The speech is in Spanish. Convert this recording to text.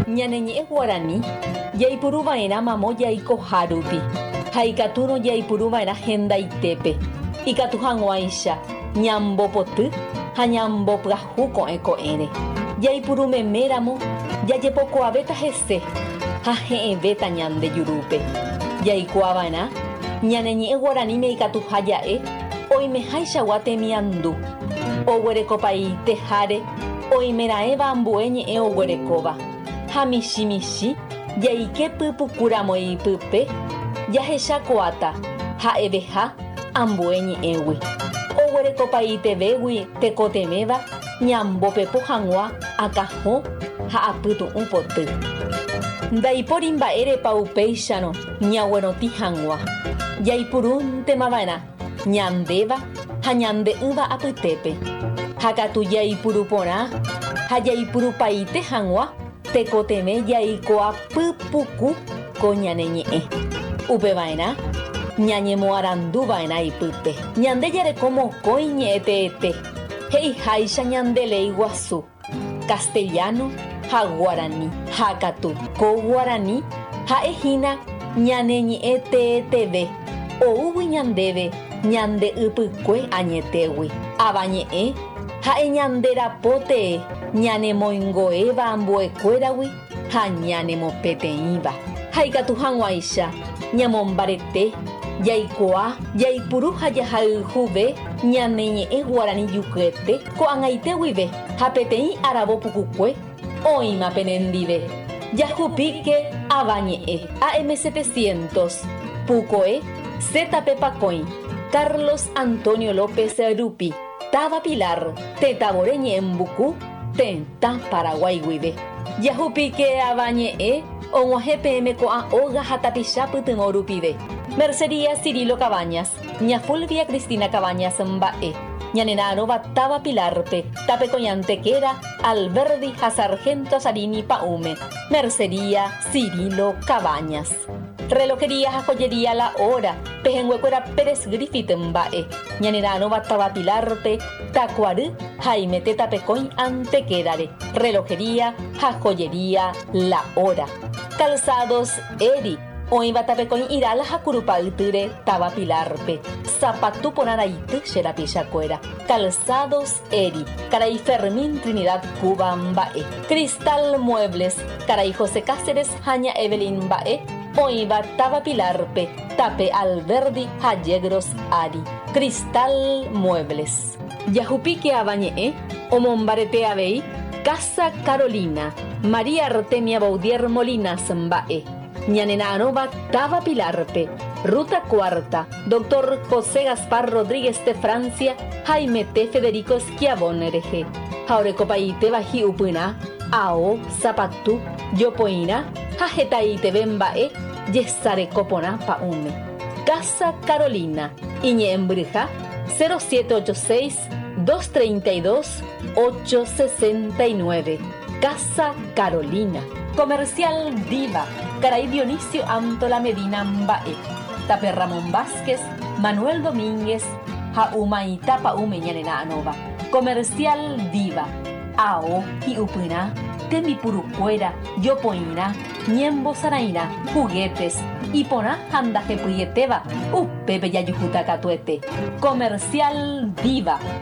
ñaneñe'ẽ Guarani jaipuruva'erã mamo jaiko hárupi ha ikatúrõ jaipuruva'erã hendaitépe ikatu hag̃uáicha ñambopoty ha ñambopyahu ko'ẽre jaipurumeméramo jajepokuaavéta hese ha he'ẽvéta ñande jurúpe jaikuaava'erã ñaneñe'ẽ Guaraníme ikatuha ja'e oimeháichagua temiandu oguerekopaiteháre oimera'ẽva ambue ñe'ẽ oguerekóva ha michĩ jaike pypukúramoi pype jahechakuaáta ha'eveha ambue ñe'ẽgui oguerekopaitevégui tekoteméva ñambopepo hag̃ua akãho ha apytu'ũ poty ndaipóri mba'érepa upéicharõ ñaguerõti hag̃ua jaipurúntemava'erã ñandéva ha ñande'ỹva apytépe ha katu jaipuru porã ha jaipurupaite hag̃ua tekoteme jaikoa pypuku ko ñaneñe'ẽ upeva'erã ñañemoaranduva'erã ipype ñande jareko mokõi ñe'ẽteete he'iháicha ñandelei guasu castellano ha guarani ha katu ko guarani ha'ehína ñaneñe'ẽteeteve oúgui ñandéve ñandeypykue añetégui avañe'ẽ ha'e ñanderapóte ñanemoingoéva ambuekuéragui ha ñanemopeteĩva ha ikatu hag̃uáicha ñamombarete jaikuaa jaipuru ha jahayhuve ñaneñe'ẽ Guarani jukyete ko'ag̃aite guive ha peteĩ aravo pukukue oĩma penendive jahupíke avañe'ẽ AM700 pukoe Z Pepakõi Carlos Antonio López Rupi Táva Pilar tetavore ñe'ẽmbuku tetã Paraguay guive jahupíke avañe'ẽ og̃uahẽ peẽme ko'ã óga ha tapicha pytyvõ rupive Mercería Cirilo Cabañas ña Fulvia Cristina Cabañas mba'e ñanerãrõva Táva Pilarpe tapekoñantekéra Alberdi ha Sargento Sarini Pa'ũme Mercería Cirilo Cabañas Relojería ha joyería La Hora pehẽnguekuéra Pérez Griffith mba'e ñanerãrõva Táva Pilarpe Takuary Jaimete tapekõi antekérare Relojería ha joyería La Hora Calzados Eri oĩva tapekõi Irala ha Kurupa'ytýre Táva Pilarpe sapatu porãraity che rapichakuéra Calzados Eri karai Fermín Trinidad Cuba mba'e Cristal Muebles karai José Cáceres ha ña Evelyn mba'e oĩva Táva Pilarpe tape Alberdi ha Yegros Ari Cristal Muebles jahupíke avañe'ẽ omombarete avei Casa Carolina María Artemia Baudier Molinas mba'e ñanerãrõva Táva Pilarpe Ruta Cuarta Dr. José Gaspar Rodríguez de Francia Jaimete Federico Schiavone rehe ha orekopaiteva hi'upyrã ao sapatu jopoĩrã ha hetaiteve mba'e jesareko porã pa'ũme Casa Carolina iñe'ẽmbyha 0786 232 869 Casa Carolina Comercial Diva karai Dionisio Antola Medina mba'e tape Ramón Vázquez Manuel Domínguez ha umaita pa'ũme ñanerãrõva Comercial Diva ao hi'upyrã tembipurukuéra jopoĩrã ñembosarãirã juguetes iporã ha ndahepyetéva upépe jajuhúta katuete Comercial Diva